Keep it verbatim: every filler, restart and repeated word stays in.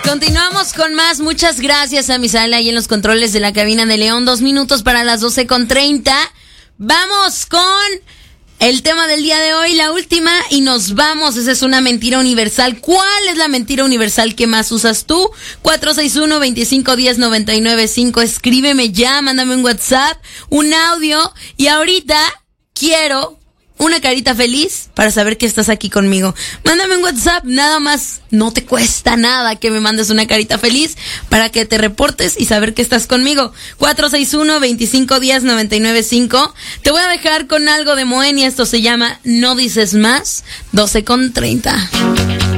Continuamos con más. Muchas gracias a Misael ahí en los controles de la cabina de León. Dos minutos para las doce con treinta. Vamos con el tema del día de hoy, la última, y nos vamos. Esa es una mentira universal. ¿Cuál es la mentira universal que más usas tú? cuatro seis uno, veinticinco diez, noventa y nueve cinco. Escríbeme ya, mándame un WhatsApp, un audio. Y ahorita quiero una carita feliz para saber que estás aquí conmigo. Mándame un WhatsApp, nada más. No te cuesta nada que me mandes una carita feliz para que te reportes y saber que estás conmigo. cuatro seis uno, veinticinco diez, noventa y nueve cinco. Te voy a dejar con algo de Moenia. Esto se llama No Dices Más. doce con treinta.